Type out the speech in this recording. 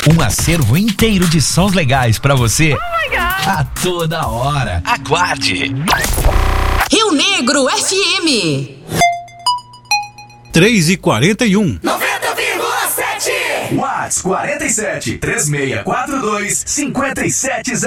Um acervo inteiro de sons legais pra você a toda hora. Aguarde. Rio Negro FM 3h41. 90,7. Watts 47 3642 57